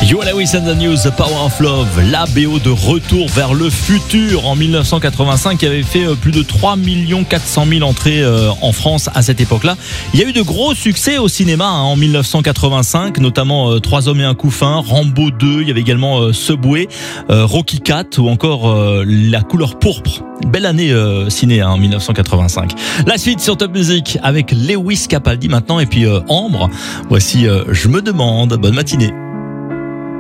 You Lewis and the News, The Power of Love, la BO de Retour vers le futur en 1985 qui avait fait plus de 3 400 000 entrées en France à cette époque-là. Il y a eu de gros succès au cinéma en 1985, notamment 3 hommes et un couffin, Rambo 2, il y avait également Subway, Rocky 4 ou encore La couleur pourpre. Belle année ciné en 1985. La suite sur Top Music avec Lewis Capaldi maintenant et puis Ambre. Voici Je me demande. Bonne matinée.